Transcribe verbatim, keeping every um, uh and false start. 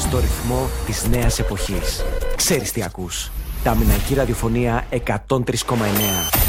στο ρυθμό της νέας εποχής. Ξέρεις τι ακούς. Ταμηναϊκή ραδιοφωνία εκατόν τρία κόμμα εννέα.